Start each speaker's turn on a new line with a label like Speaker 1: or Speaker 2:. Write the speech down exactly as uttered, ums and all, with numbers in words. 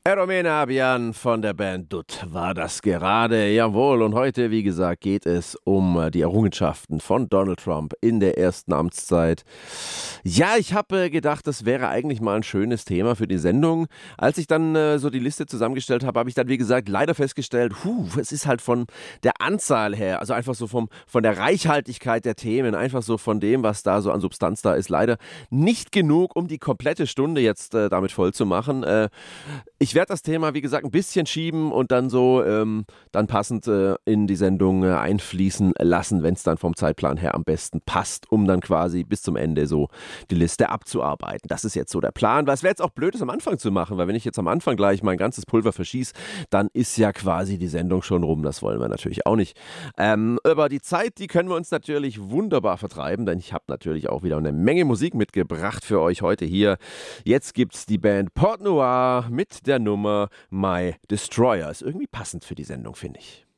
Speaker 1: Eromene Abian von der Band Dutt war das gerade, jawohl. Und heute, wie gesagt, geht es um äh, die Errungenschaften von Donald Trump in der ersten Amtszeit. Ja, ich habe äh, gedacht, das wäre eigentlich mal ein schönes Thema für die Sendung. Als ich dann äh, so die Liste zusammengestellt habe, habe ich dann, wie gesagt, leider festgestellt, huh, es ist halt von der Anzahl her, also einfach so vom, von der Reichhaltigkeit der Themen, einfach so von dem, was da so an Substanz da ist, leider nicht genug, um die komplette Stunde jetzt äh, damit voll zu machen. Äh, Ich werde das Thema, wie gesagt, ein bisschen schieben und dann so ähm, dann passend äh, in die Sendung äh, einfließen lassen, wenn es dann vom Zeitplan her am besten passt, um dann quasi bis zum Ende so die Liste abzuarbeiten. Das ist jetzt so der Plan, weil es wäre jetzt auch blöd, das am Anfang zu machen, weil wenn ich jetzt am Anfang gleich mein ganzes Pulver verschieße, dann ist ja quasi die Sendung schon rum. Das wollen wir natürlich auch nicht. Ähm, aber die Zeit, die können wir uns natürlich wunderbar vertreiben, denn ich habe natürlich auch wieder eine Menge Musik mitgebracht für euch heute hier. Jetzt gibt es die Band Port Noir mit der Nummer My Destroyer. Ist irgendwie passend für die Sendung, finde ich.